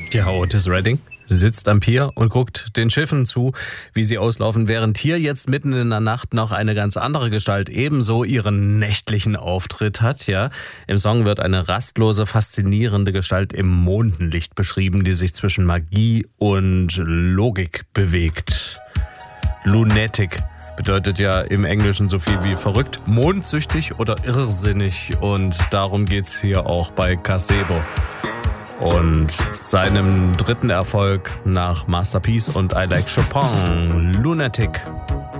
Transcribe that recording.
Ja, Otis Redding sitzt am Pier und guckt den Schiffen zu, wie sie auslaufen, während hier jetzt mitten in der Nacht noch eine ganz andere Gestalt ebenso ihren nächtlichen Auftritt hat. Ja, im Song wird eine rastlose, faszinierende Gestalt im Mondenlicht beschrieben, die sich zwischen Magie und Logik bewegt. Lunatic bedeutet ja im Englischen so viel wie verrückt, mondsüchtig oder irrsinnig, und darum geht's hier auch bei Casebo. Und seinem dritten Erfolg nach Masterpiece und I Like Chopin, Lunatic.